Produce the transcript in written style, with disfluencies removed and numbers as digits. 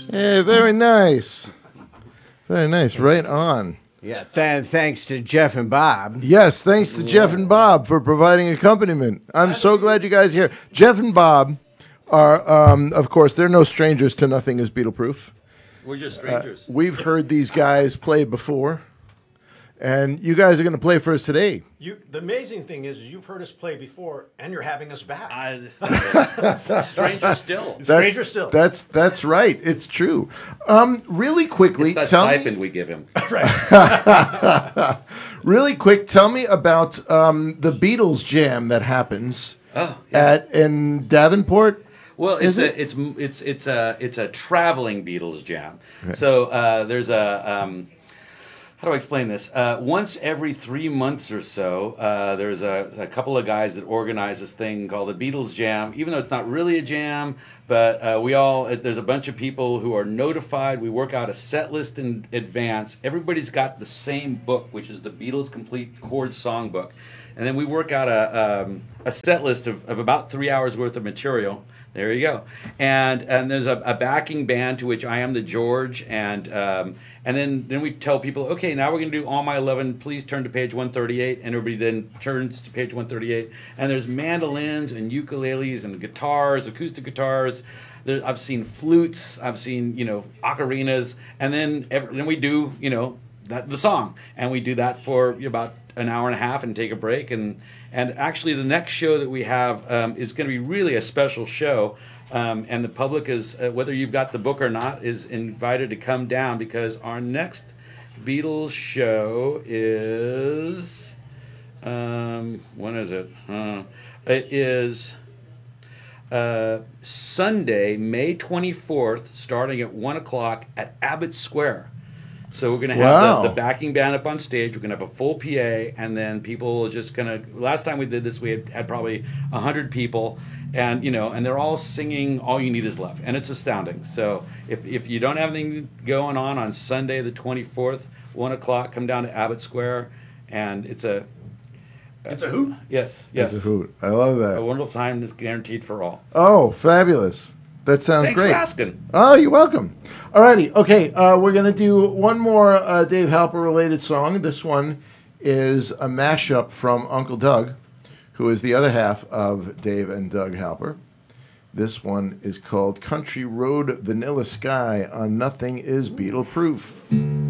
Hey, very nice. Very nice. Right on. Yeah, thanks to Jeff and Bob. Yes, thanks to Jeff and Bob for providing accompaniment. I'm so glad you guys are here. Jeff and Bob are, of course, they're no strangers to Nothing is Beetle-Proof. We're just strangers. We've heard these guys play before, and you guys are going to play for us today. The amazing thing is you've heard us play before, and you're having us back. Stranger still. Stranger still. That's right. It's true. Really quickly, It's that tell stipend me. we give him. Really quick, tell me about the Beatles jam that happens in Davenport. Well, Is it's a traveling Beatles jam. Okay. So there's a how do I explain this? Once every 3 months or so, there's a couple of guys that organize this thing called the Beatles Jam. Even though it's not really a jam, but there's a bunch of people who are notified. We work out a set list in advance. Everybody's got the same book, which is the Beatles Complete Chord Songbook, and then we work out a set list of about 3 hours worth of material. There you go, and there's a backing band to which I am the George, and then we tell people, okay, now we're going to do All My Lovin', please turn to page 138, and everybody then turns to page 138, and there's mandolins and ukuleles and guitars, acoustic guitars. I've seen flutes, I've seen ocarinas, and then we do the song, and we do that for about an hour and a half and take a break. And actually the next show that we have is going to be really a special show, and the public is, whether you've got the book or not, is invited to come down, because our next Beatles show is when is it? It is Sunday, May 24th, starting at 1 o'clock at Abbott Square. So we're going to have the backing band up on stage. We're going to have a full PA, and then people are just going to... Last time we did this, we had probably 100 people, and and they're all singing All You Need Is Love, and it's astounding. So if you don't have anything going on Sunday the 24th, 1 o'clock, come down to Abbott Square, and it's a... It's a hoot? Yes. It's a hoot. I love that. A wonderful time is guaranteed for all. Oh, fabulous. That sounds Thanks great. Thanks for asking. Oh, you're welcome. Alrighty, okay, we're going to do one more Dave Halper-related song. This one is a mashup from Uncle Doug, who is the other half of Dave and Doug Halper. This one is called Country Road Vanilla Sky on Nothing is Beetle-Proof.